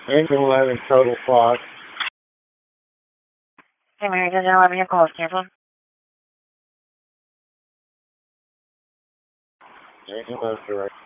Engine 11 total clock. American 11, your call, cancel. Engine 11 direct.